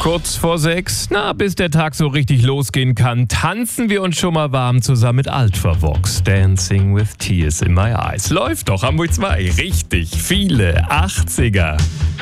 Kurz vor 6, bis der Tag so richtig losgehen kann, tanzen wir uns schon mal warm zusammen mit Altvervox. Dancing with Tears in My Eyes. Läuft doch, Hamburg 2. Richtig viele 80er.